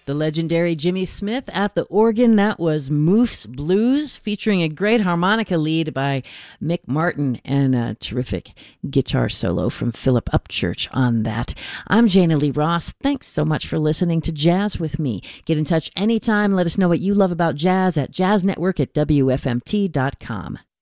The legendary Jimmy Smith at the organ. That was Moose Blues, featuring a great harmonica lead by Mick Martin and a terrific guitar solo from Philip Upchurch on that. I'm Jana Lee Ross. Thanks so much for listening to Jazz with me. Get in touch anytime. Let us know what you love about jazz at jazznetwork@wfmt.com.